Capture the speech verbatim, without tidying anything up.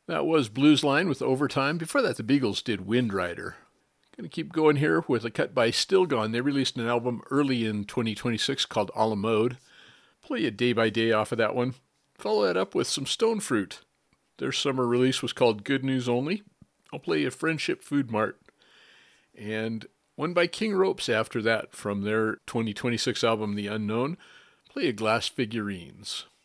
That was Blues Line with Overtime. Before that, the Beagles did Wind Rider. Gonna keep going here with a cut by Still Gone. They released an album early in twenty twenty-six called A La Mode. Play a Day by Day off of that one. Follow that up with some Stone Fruit. Their summer release was called Good News Only. I'll play a Friendship Food Mart. And one by King Ropes after that from their twenty twenty-six album The Unknown. Play a Glass Figurines.